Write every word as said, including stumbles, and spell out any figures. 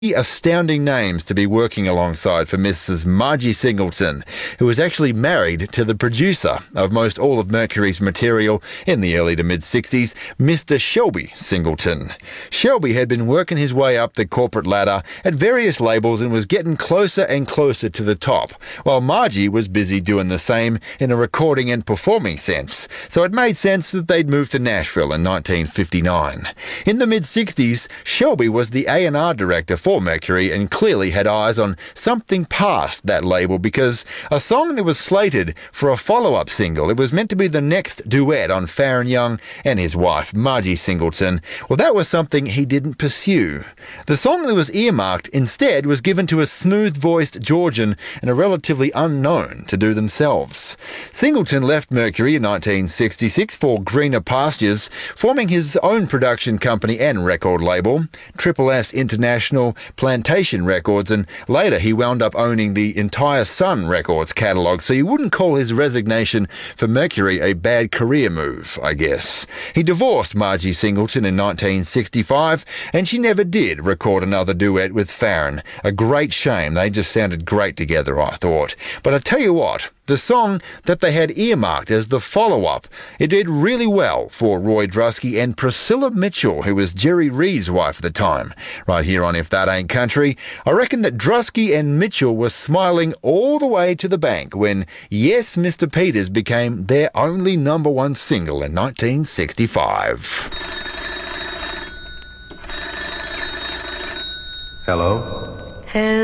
Astounding names to be working alongside for Missus Margie Singleton, who was actually married to the producer of most all of Mercury's material in the early to mid-sixties, Mister Shelby Singleton. Shelby had been working his way up the corporate ladder at various labels and was getting closer and closer to the top, while Margie was busy doing the same in a recording and performing sense. So it made sense that they'd moved to Nashville in nineteen fifty-nine. In the mid-sixties, Shelby was the A and R director for Mercury and clearly had eyes on something past that label, because a song that was slated for a follow-up single, it was meant to be the next duet on Farron Young and his wife Margie Singleton, well, that was something he didn't pursue. The song that was earmarked instead was given to a smooth-voiced Georgian and a relatively unknown to do themselves. Singleton left Mercury in nineteen sixty-six for greener pastures, forming his own production company and record label, Triple S International Plantation Records, and later he wound up owning the entire Sun Records catalogue, so you wouldn't call his resignation for Mercury a bad career move, I guess. He divorced Margie Singleton in nineteen sixty-five, and she never did record another duet with Farron. A great shame. They just sounded great together, I thought. But I tell you what, the song that they had earmarked as the follow-up, it did really well for Roy Drusky and Priscilla Mitchell, who was Jerry Reed's wife at the time. Right here on If That Ain't Country, I reckon that Drusky and Mitchell were smiling all the way to the bank when Yes, Mister Peters became their only number one single in nineteen sixty-five. Hello? Hello.